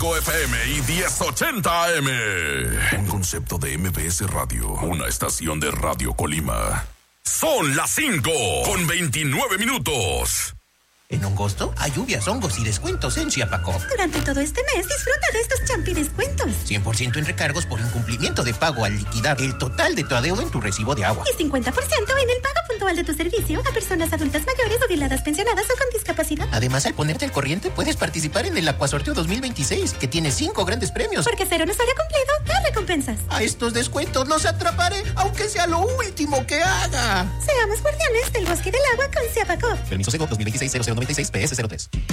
95 FM y 1080 AM. Un concepto de MBS Radio, una estación de Radio Colima. Son las 5:29. En Hongosto hay lluvias, hongos y descuentos en Chiapacop. Durante todo este mes disfruta de estos champi descuentos. 100% en recargos por incumplimiento de pago al liquidar el total de tu adeudo en tu recibo de agua. Y 50% en el pago puntual de tu servicio a personas adultas mayores, jubiladas, pensionadas o con discapacidad. Además, al ponerte al corriente, puedes participar en el Acuasorteo 2026, que tiene 5 grandes premios. Porque ser un usuario cumplido da recompensas. A estos descuentos los atraparé, aunque sea lo último que haga. Seamos guardianes del bosque y del agua con Chiapacop. Permiso Sego 2026-0096 PS03.